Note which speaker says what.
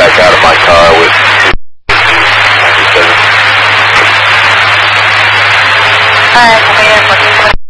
Speaker 1: back out of my car with 97.
Speaker 2: Alright, come in, looking for